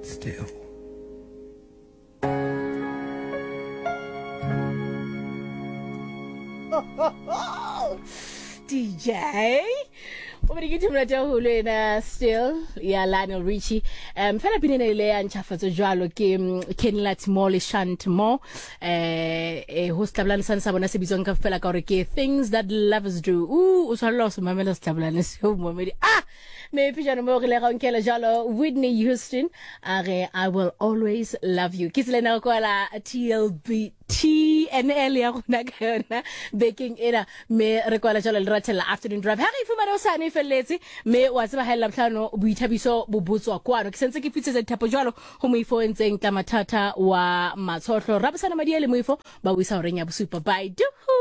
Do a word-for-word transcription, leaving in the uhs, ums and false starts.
Still. D J o be ke tshimolata ho lena still ya Lionel Richie um fela binene le ya ntšhafatso jwalo ke Kenlat Mole Shant Mo eh e ho stablana sana sa bona se bitsong ka fela ka hore ke things that lovers do u o tshwalla ho se mamela stablana se o momedi ah me pijana mo re le gankela jalo Whitney Houston are I will always love you ke selena go la T L B T N L ya gona ka yona baking era me re kwala jalo le ratela afternoon drive ha re fumana o sane feletse me wa tseba hela mhlano boithabiso bobotswa kwano ke sentse ke fitsetse dithapo jalo ho moifo entseng tla mathata wa matshotlo rabusana madiele moifo ba wisa oreng ya bosupa bye